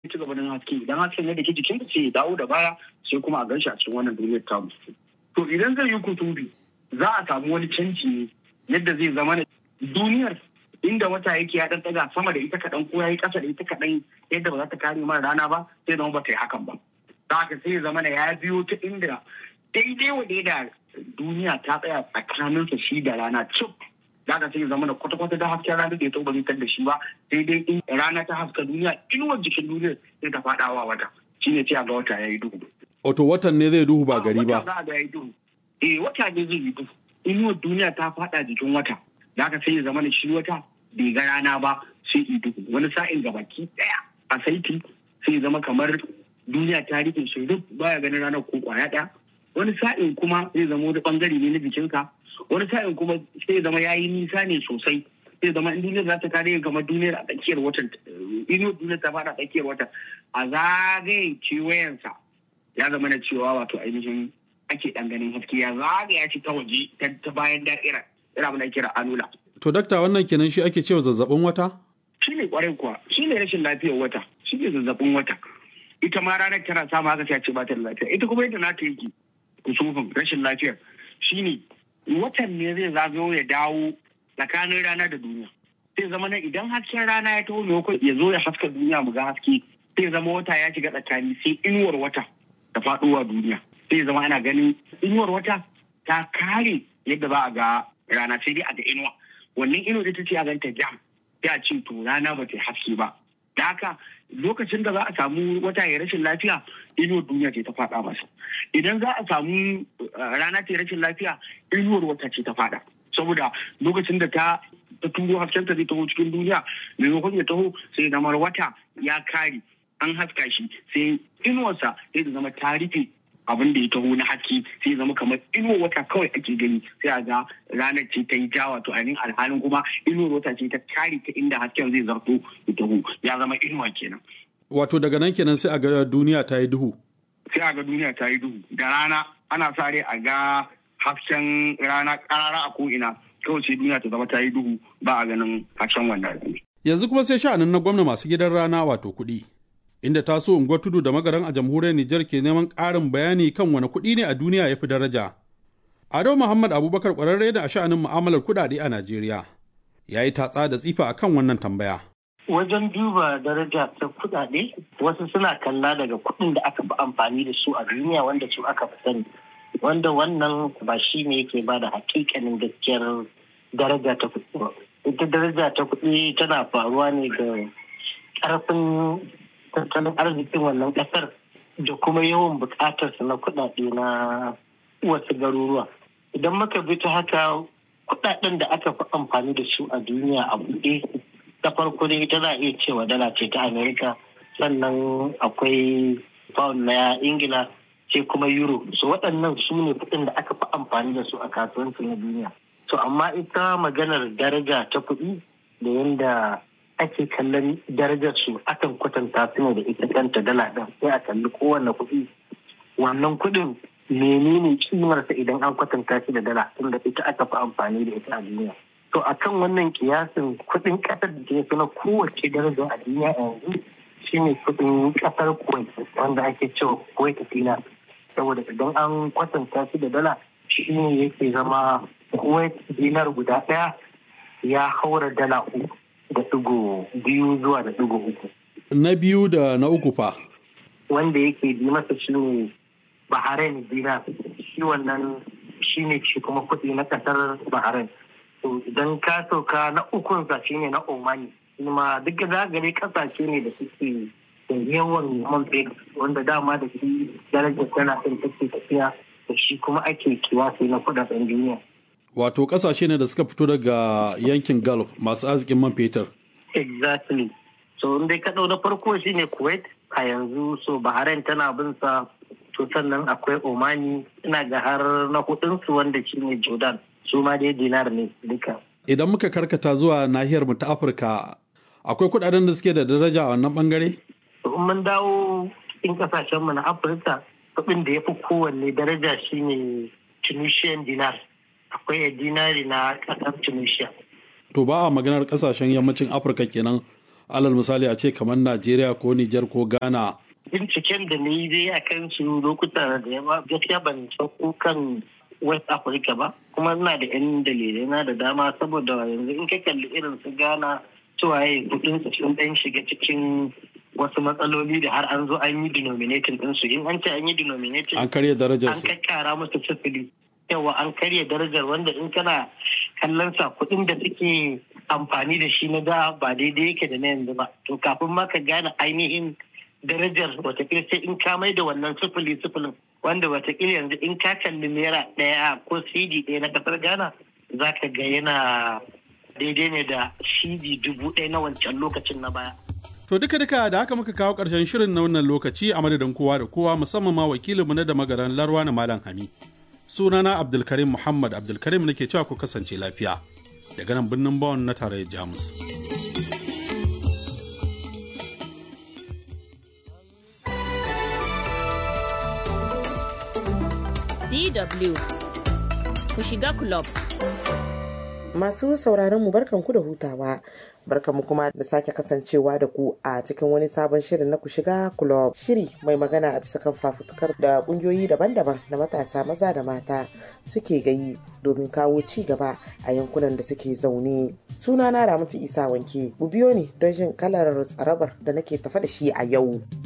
ci gaba da haske idan hasken ya dake jikin sai ya dawo da baya sai kuma a ganshi a cikin wannan duniyar tamu. To idan zai yi kutubi za a samu wani canji ne yadda zai zama duniyar inda wata yake ya dan daga sama da ita kaɗan ko ya yi ƙasa da ita kaɗan yadda ba za ta kare mara rana ba sai zama ba ta yi hakan ba. Da haka sai ya zama ya biyo ta inda daidai wa da duniya ta tsaya tsakaninsa shi da rana cif. Da haka sai ya zama kwata-kwata da hasken rana da ya taɓa ritar da shi ba sai dai in rana ta haska duniya inuwar jikin duniyar sai ta faɗawa wata shi ne ce a ga wata ya yi duhu. Wato watan ne zai duhu ba gari ba. Wata za a ga ya yi duhu. Wata ne zai yi duhu. Inuwar duniya ta faɗa jikin wata. Da haka sai ya zama shi wata bai ga rana ba sai yi duhu. Wani sa'in ga baki ɗaya a saiti sai ya zama kamar duniya ta rike shi duk baya ganin ranar ko kwaya ɗaya. Wani sa'in kuma zai zama wani bangare ne na jikinka. Wani sa'in kuma sai ya zama ya yi nisa ne sosai. Sai zama in duniyar za ta kare kamar duniyar a tsakiyar watan. Inuwar duniyar ta faɗa tsakiyar watan. A zagaye kewayensa ya zama na cewa wato ainihin ake ɗan ganin haske ya zagaya ci ta waje ta bayan da'ira. Ina mana kira anula. To dakta wannan kenan shi ake cewa zazzabin wata? Shi ne kwarai kuwa, shi ne rashin lafiyar wata, shi ne zazzabin wata. Ita ma ranar tana samu haka sai ce ba ta da lafiya. Ita kuma yadda nata yake kusufin rashin lafiyar shi ne watan ne zai zagayo ya dawo tsakanin rana da duniya. Sai zama nan idan hasken rana ya taho maimakon ya zo ya haska duniya mu ga haske sai zama wata ya shiga tsakani sai inuwar wata ta faɗowa duniya. Sai zama ana ganin inuwar wata ta kare yadda ba a ga rana sai dai a ga inuwa. Wannan inuwa ita ce a ganta jam sai a ce to rana ba ta haske ba. Da haka lokacin da za a samu wata ya rashin lafiya inuwar duniya ce ta faɗa masa. Idan za a samu rana ta rashin lafiya inuwar wata ce ta faɗa. Saboda lokacin da ta turo haskenta zai taho cikin duniya maimakon ya taho sai zamar wata ya kare an haska shi sai inuwarsa sai da zama ta rufe abin da ya taho na haske sai zama kamar inuwar wata kawai ake gani sai a ga ranar ce ta yi ja wato ainihin alhalin kuma inuwar wata ce ta kare ta inda hasken zai zarto ya taho ya zama inuwa kenan. Wato daga nan kenan sai a ga duniya ta yi duhu. Sai a ga duniya ta yi duhu da rana ana sa rai a ga hasken rana karara a ko'ina kawai sai duniya ta zama ta yi duhu ba a ganin hasken wannan. Yanzu kuma sai sha'anin na gwamna masu gidan rana wato kuɗi. Inda taso unguwar tudu da magaran a jamhuriyar Nijar ke neman ƙarin bayani kan wani kuɗi ne a duniya ya fi daraja. Ado Muhammad Abubakar ƙwararre da a sha'anin mu'amalar kuɗaɗe a Najeriya. Ya yi tatsa da tsifa a kan wannan tambaya. Wajen duba daraja ta kuɗaɗe, wasu suna kalla daga kuɗin da aka fi amfani da su a duniya wanda su aka fi sani. Wanda wannan ba shi ne yake ba da hakikanin gaskiyar daraja ta kuɗi ba. Ita daraja ta kuɗi tana faruwa ne da ƙarfin tattalin arzikin wannan ƙasar da kuma yawan buƙatarsa na kuɗaɗe na wasu garuruwa. Idan muka bi ta haka kuɗaɗen da aka fi amfani da su a duniya a buɗe ta farko ne ita za a iya cewa dala ce ta Amerika, sannan akwai pound na Ingila sai kuma euro. So waɗannan su ne kuɗin da aka fi amfani da su a kasuwanci na duniya. So amma ita maganar daraja ta kuɗi da yadda ake kallon darajar su akan kwatanta su ne da ita kanta dala ɗin sai a kalli kowane kuɗi wannan kuɗin menene kimarsa idan an kwatanta shi da dala tunda ita aka fi amfani da ita a duniya. To akan wannan kiyasin kuɗin ƙasar da ke na kowace daraja a duniya yanzu shine kuɗin ƙasar Kuwait wanda ake cewa Kuwait dinar. Saboda idan an kwatanta shi da dala shi ne yake zama Kuwait dinar guda ɗaya ya haura dala 3.2 zuwa da 3. Na biyu da na uku fa? Wanda yake bi masa shi ne Bahrain dinar. Shi wannan shi ne shi kuma kuɗi na ƙasar Bahrain. To idan ka sauka na ukunsa shi ne na Omani. Kuma duk da gare ƙasashe ne da suke da yawan man fetur wanda dama da shi darajar tana ɗin take tafiya da shi kuma ake kiwasi na kudaden duniya. Wato ƙasashe ne da suka fito daga yankin Gulf masu arzikin man fetur. Exactly. So in dai kaɗau na farko shi ne Kuwait a yanzu, so Bahrain tana bin sa, to sannan akwai Omani ina ga har na hudunsu wanda shi ne Jordan, su ma dai dinar ne duka. Idan muka karkata zuwa nahiyar mu ta Afirka, akwai kuɗaɗen da suke da daraja a wannan bangare? In mun dawo cikin kasashen mu na Afirka, kuɗin da ya fi kowanne daraja shine Tunisian dinar. Akwai dinari na ƙasar Tunisia. To ba a maganar kasashen yammacin Afirka kenan alal misali a ce kamar Najeriya ko Nijar ko Ghana? Binciken da na yi dai a kan su lokuta da yawa gaskiya ban sauko kan West Africa ba, kuma ina da 'yan dalilai na da dama saboda yanzu in ka kalli irin su Ghana cewa kudin su sun dan shiga cikin wasu matsaloli da har an zo an yi denominating din su. In an ce an yi denominating, an karya darajar su, an kakkara musu sifili, yawa an karya darajar, wanda in kana kallon sa kudin da suke amfani da shi na da ba daidai yake da na yanzu ba. To kafin ma ka gane ainihin darajar watakila sai in ka mai da wannan sifilin wanda watakila yanzu in ka kalli naira ɗaya ko CD ɗaya na kasar Ghana za ka ga yana daidai ne da CD 1000 na wancan lokacin na baya. To duka da haka muka kawo ƙarshen shirin na wannan lokaci a madadin kowa da kowa, musamman ma wakilinmu na da magaran Larwa na Malam Hami. Sunana Abdulkarim Muhammad Abdulkarim nake cewa ku kasance lafiya daga nan birnin Bonn na tarayyar Jamus. DW ku shiga club. Masu sauraron mu barkanku da hutawa. Barkanmu kuma da sake kasancewa da ku a cikin wani sabon shirin na ku shiga club. Shiri mai magana a bisa kan fafutukar da kungiyoyi daban-daban na matasa maza da mata suke gayi domin kawo ci gaba a yankunan da suke zaune. Sunana Ramatu Isa Wanke. Ku biyo ni don jin kalar tsarabar da nake tafa da shi a yau.